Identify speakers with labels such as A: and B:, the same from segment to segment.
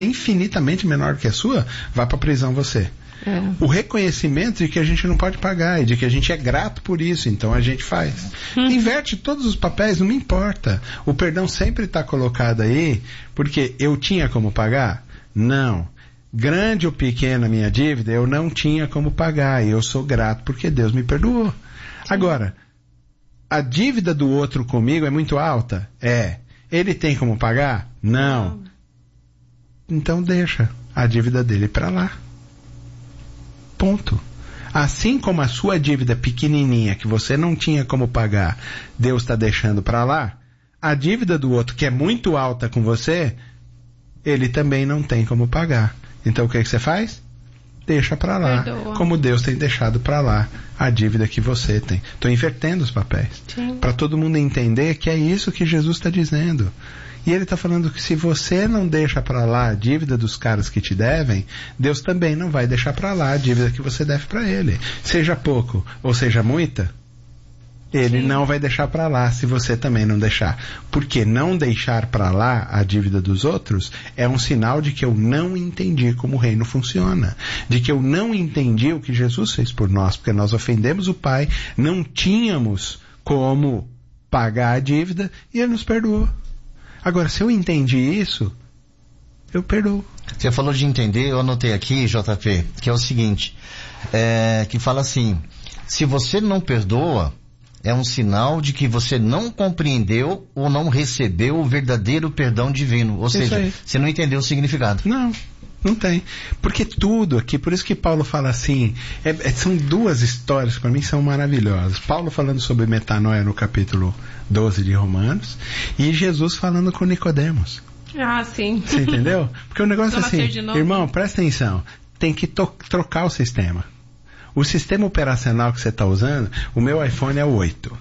A: infinitamente menor que a sua, vá para a prisão você. O reconhecimento de que a gente não pode pagar e de que a gente é grato por isso, então a gente faz. Inverte todos os papéis, não me importa. O perdão sempre está colocado aí, porque eu tinha como pagar? Não. Grande ou pequena minha dívida, eu não tinha como pagar, e eu sou grato porque Deus me perdoou. Sim. Agora, a dívida do outro comigo é muito alta? É. Ele tem como pagar? Não. Então deixa a dívida dele para lá. Ponto. Assim como a sua dívida pequenininha, que você não tinha como pagar, Deus está deixando para lá, a dívida do outro, que é muito alta com você, ele também não tem como pagar. Então o que você faz? Deixa para lá. Perdoa. Como Deus tem deixado para lá a dívida que você tem. Estou invertendo os papéis. Para todo mundo entender que é isso que Jesus está dizendo. E ele está falando que se você não deixa para lá a dívida dos caras que te devem, Deus também não vai deixar para lá a dívida que você deve para ele. Seja pouco ou seja muita, ele não vai deixar para lá se você também não deixar. Porque não deixar para lá a dívida dos outros é um sinal de que eu não entendi como o reino funciona. De que eu não entendi o que Jesus fez por nós, porque nós ofendemos o Pai, não tínhamos como pagar a dívida e ele nos perdoou. Agora, se eu entendi isso, eu perdoo.
B: Você falou de entender, eu anotei aqui, JP, que é o seguinte, que fala assim, se você não perdoa, é um sinal de que você não compreendeu ou não recebeu o verdadeiro perdão divino. Ou seja, você não entendeu o significado.
A: Não tem. Porque tudo aqui, por isso que Paulo fala assim, são duas histórias que para mim são maravilhosas. Paulo falando sobre metanoia no capítulo 12 de Romanos, e Jesus falando com Nicodemos.
C: Sim.
A: Você entendeu? Porque o negócio é assim, irmão, presta atenção, tem que trocar o sistema. O sistema operacional que você está usando, o meu iPhone é o 8.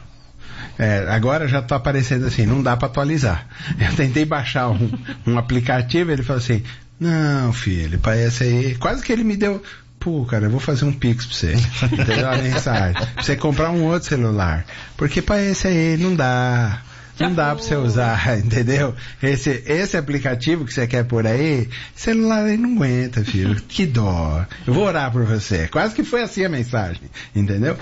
A: Agora já está aparecendo assim, não dá para atualizar. Eu tentei baixar um aplicativo, ele falou assim, não, filho, parece aí, quase que ele me deu, cara, eu vou fazer um pix pra você, entendeu? A mensagem, pra você comprar um outro celular, porque parece aí, não dá pra você usar, entendeu? Esse aplicativo que você quer por aí, celular aí não aguenta, filho, que dó, eu vou orar por você. Quase que foi assim a mensagem, entendeu?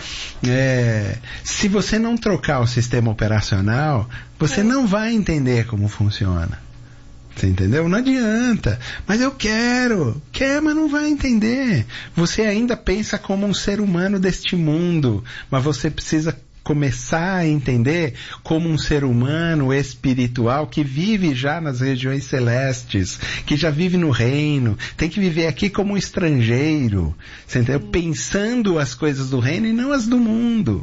A: Se você não trocar o sistema operacional, você não vai entender como funciona. Você entendeu? Não adianta. Mas eu quero, mas não vai entender. Você ainda pensa como um ser humano deste mundo, mas você precisa começar a entender como um ser humano espiritual que vive já nas regiões celestes, que já vive no reino, tem que viver aqui como um estrangeiro, você entendeu? Pensando as coisas do reino e não as do mundo.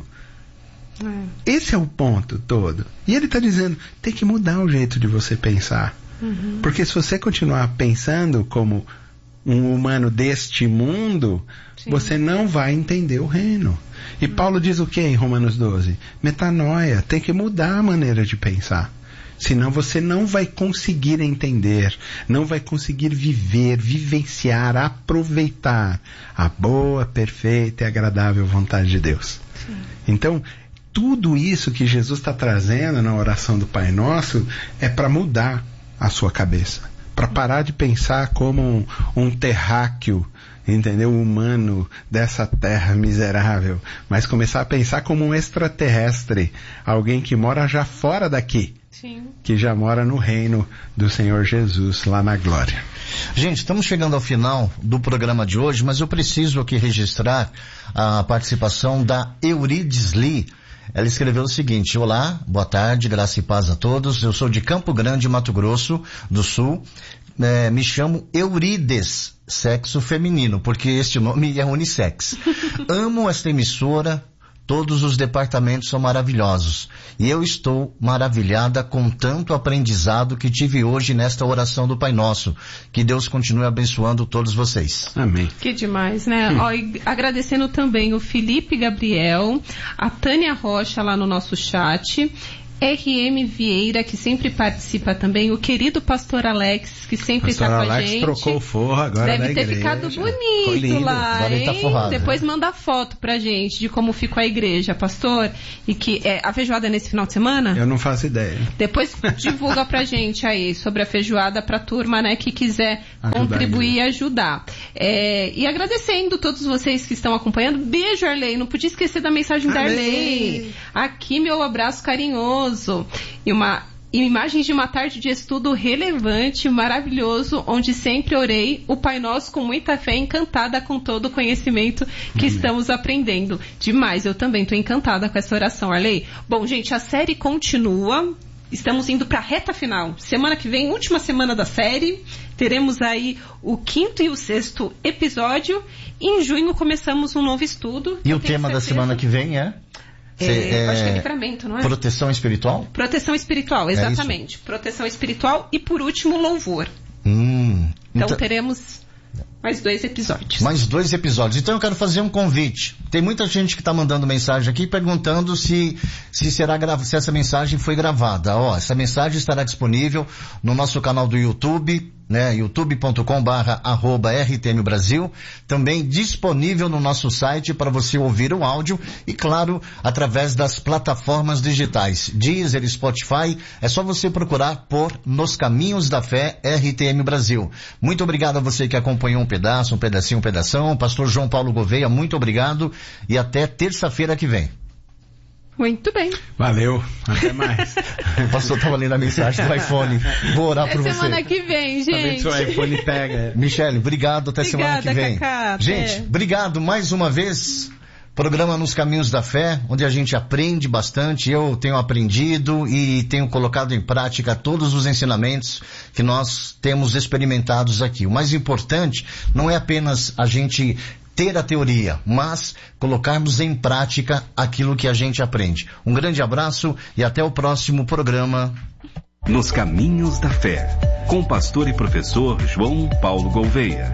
A: Esse é o ponto todo. E ele está dizendo, tem que mudar o jeito de você pensar. Porque se você continuar pensando como um humano deste mundo, você não vai entender o reino. E Paulo diz o que em Romanos 12? Metanoia, tem que mudar a maneira de pensar. Senão você não vai conseguir entender, não vai conseguir viver, vivenciar, aproveitar a boa, perfeita e agradável vontade de Deus. Então, tudo isso que Jesus está trazendo na oração do Pai Nosso é para mudar a sua cabeça, para parar de pensar como um terráqueo, entendeu? Humano dessa terra miserável, mas começar a pensar como um extraterrestre, alguém que mora já fora daqui, que já mora no reino do Senhor Jesus, lá na glória.
B: Gente, estamos chegando ao final do programa de hoje, mas eu preciso aqui registrar a participação da Eurides Lee. Ela escreveu o seguinte: olá, boa tarde, graça e paz a todos. Eu sou de Campo Grande, Mato Grosso do Sul. Me chamo Eurides, sexo feminino, porque este nome é unissex. Amo esta emissora, todos os departamentos são maravilhosos. E eu estou maravilhada com tanto aprendizado que tive hoje nesta oração do Pai Nosso. Que Deus continue abençoando todos vocês.
A: Amém.
C: Que demais, né? E agradecendo também o Felipe Gabriel, a Tânia Rocha lá no nosso chat, RM Vieira, que sempre participa também, o querido pastor Alex, que sempre está com a
A: Alex
C: gente.
A: Trocou o forro agora.
C: Deve ter ficado bonito lá,
B: agora ele tá forrado,
C: depois manda foto pra gente de como ficou a igreja, pastor. E que a feijoada é nesse final de semana?
A: Eu não faço ideia.
C: Depois divulga pra gente aí sobre a feijoada pra turma, né, que quiser contribuir e ajudar. E agradecendo todos vocês que estão acompanhando. Beijo, Arley. Não podia esquecer da mensagem da Arley. Aqui meu abraço carinhoso. E imagens de uma tarde de estudo relevante, maravilhoso, onde sempre orei o Pai Nosso com muita fé, encantada com todo o conhecimento que estamos aprendendo. Demais, eu também estou encantada com essa oração, Arley. Bom, gente, a série continua. Estamos indo para a reta final. Semana que vem, última semana da série. Teremos aí o 5º e o 6º episódio. Em junho começamos um novo estudo.
B: E o tema da semana que vem é?
C: Acho que é livramento, não é?
B: Proteção espiritual?
C: Proteção espiritual, exatamente. Proteção espiritual e, por último, louvor. Então teremos mais 2 episódios.
B: Mais 2 episódios. Então eu quero fazer um convite. Tem muita gente que está mandando mensagem aqui perguntando se essa mensagem foi gravada. Essa mensagem estará disponível no nosso canal do YouTube, né? youtube.com/RTM Brasil, também disponível no nosso site para você ouvir o áudio e, claro, através das plataformas digitais, Deezer, Spotify, é só você procurar por Nos Caminhos da Fé RTM Brasil. Muito obrigado a você que acompanhou um pedaço, um pedacinho, um pedação. Pastor João Paulo Gouveia, muito obrigado e até terça-feira que vem.
C: Muito bem.
A: Valeu, até mais.
B: O pastor estava lendo a mensagem do iPhone. Vou orar por você.
C: Semana que vem, gente.
A: Seu iPhone pega.
B: Michele, obrigado, até semana que vem.
C: Cacá,
B: gente, obrigado mais uma vez. Programa Nos Caminhos da Fé, onde a gente aprende bastante. Eu tenho aprendido e tenho colocado em prática todos os ensinamentos que nós temos experimentados aqui. O mais importante não é apenas a gente ter a teoria, mas colocarmos em prática aquilo que a gente aprende. Um grande abraço e até o próximo programa.
D: Nos Caminhos da Fé, com o pastor e professor João Paulo Gouveia.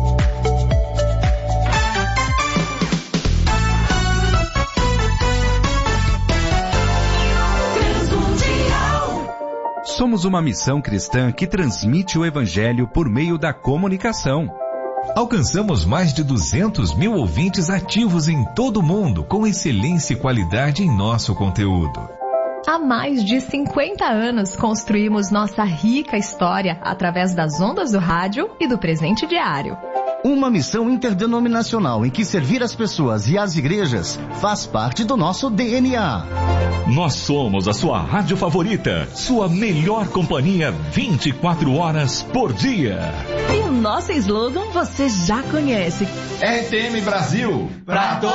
D: Somos uma missão cristã que transmite o Evangelho por meio da comunicação.
E: Alcançamos mais de 200 mil ouvintes ativos em todo o mundo, com excelência e qualidade em nosso conteúdo.
F: Há mais de 50 anos construímos nossa rica história através das ondas do rádio e do presente diário.
B: Uma missão interdenominacional em que servir as pessoas e as igrejas faz parte do nosso DNA.
E: Nós somos a sua rádio favorita, sua melhor companhia 24 horas por dia.
G: E o nosso slogan você já conhece.
H: RTM Brasil, pra todos.